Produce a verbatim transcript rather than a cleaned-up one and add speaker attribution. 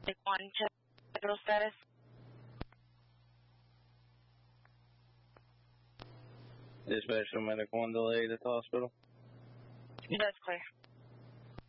Speaker 1: Like one, check vital status.
Speaker 2: Dispatch from Medic one delayed at the hospital.
Speaker 1: That's clear.